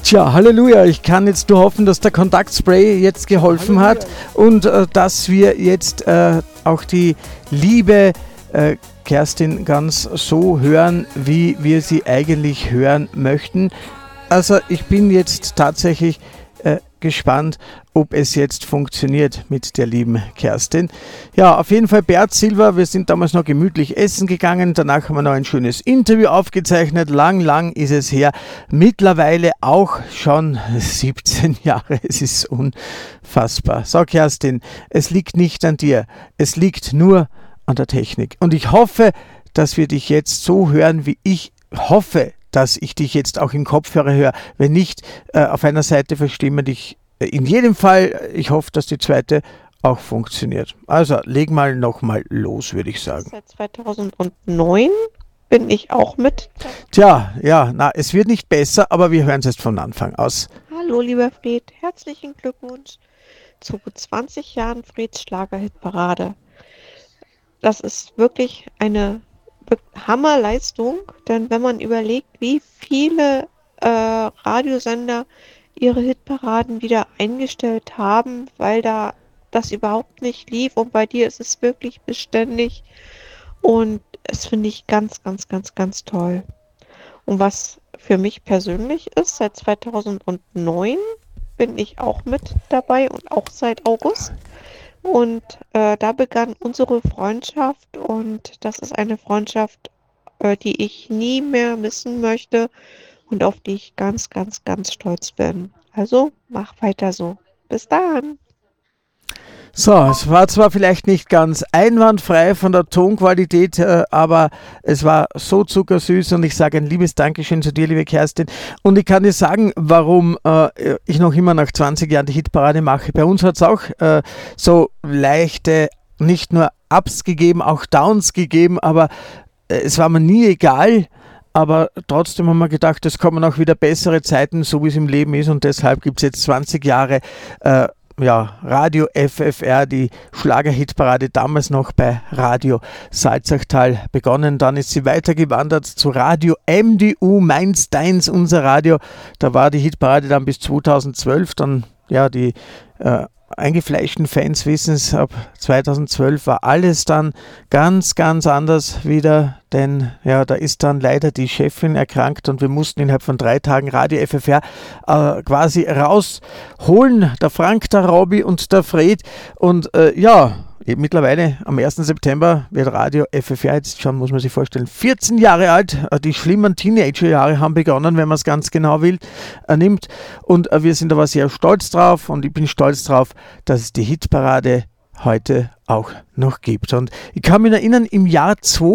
Tja, Halleluja, ich kann jetzt nur hoffen, dass der Kontaktspray jetzt geholfen hat und dass wir jetzt auch die liebe Kerstin ganz so hören, wie wir sie eigentlich hören möchten. Also ich bin jetzt tatsächlich gespannt, ob es jetzt funktioniert mit der lieben Kerstin. Ja, auf jeden Fall Bert Silva, wir sind damals noch gemütlich essen gegangen, danach haben wir noch ein schönes Interview aufgezeichnet, lang ist es her, mittlerweile auch schon 17 Jahre, es ist unfassbar. So Kerstin, es liegt nicht an dir, es liegt nur an der Technik und ich hoffe, dass wir dich jetzt so hören, wie ich hoffe, dass ich dich jetzt auch im Kopfhörer höre. Wenn nicht, auf einer Seite verstehen wir dich in jedem Fall. Ich hoffe, dass die zweite auch funktioniert. Also, leg mal nochmal los, würde ich sagen. Seit 2009 bin ich auch mit. Tja, ja, es wird nicht besser, aber wir hören es jetzt von Anfang aus. Hallo, lieber Fred. Herzlichen Glückwunsch zu 20 Jahren Freds Schlagerhitparade. Das ist wirklich eine Hammerleistung, denn wenn man überlegt, wie viele Radiosender ihre Hitparaden wieder eingestellt haben, weil da das überhaupt nicht lief und bei dir ist es wirklich beständig und das finde ich ganz, ganz, ganz, ganz toll. Und was für mich persönlich ist, seit 2009 bin ich auch mit dabei und auch seit August. Und da begann unsere Freundschaft und das ist eine Freundschaft, die ich nie mehr missen möchte und auf die ich ganz, ganz, ganz stolz bin. Also mach weiter so. Bis dann. So, es war zwar vielleicht nicht ganz einwandfrei von der Tonqualität, aber es war so zuckersüß und ich sage ein liebes Dankeschön zu dir, liebe Kerstin. Und ich kann dir sagen, warum ich noch immer nach 20 Jahren die Hitparade mache. Bei uns hat es auch so leichte, nicht nur Ups gegeben, auch Downs gegeben, aber es war mir nie egal. Aber trotzdem haben wir gedacht, es kommen auch wieder bessere Zeiten, so wie es im Leben ist und deshalb gibt es jetzt 20 Jahre Radio FFR, die Schlagerhitparade, damals noch bei Radio Salzachtal begonnen. Dann ist sie weitergewandert zu Radio MDU, Mainz, Deins, unser Radio. Da war die Hitparade dann bis 2012. Dann, ja, die eingefleischten Fans wissen es, ab 2012 war alles dann ganz, ganz anders wieder, denn ja, da ist dann leider die Chefin erkrankt und wir mussten innerhalb von 3 Tagen Radio FFR quasi rausholen, der Frank, der Robby und der Fred und mittlerweile am 1. September wird Radio FFR jetzt schon, muss man sich vorstellen, 14 Jahre alt. Die schlimmen Teenager-Jahre haben begonnen, wenn man es ganz genau nimmt. Und wir sind aber sehr stolz drauf und ich bin stolz drauf, dass es die Hitparade heute auch noch gibt. Und ich kann mich erinnern, im Jahr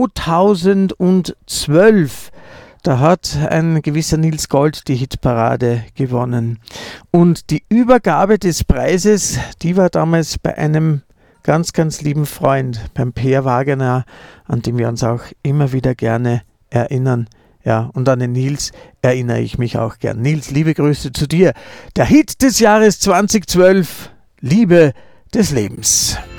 2012, da hat ein gewisser Nils Gold die Hitparade gewonnen. Und die Übergabe des Preises, die war damals bei einem ganz, ganz lieben Freund, beim Peer Wagener, an den wir uns auch immer wieder gerne erinnern. Ja, und an den Nils erinnere ich mich auch gern. Nils, liebe Grüße zu dir. Der Hit des Jahres 2012, Liebe des Lebens.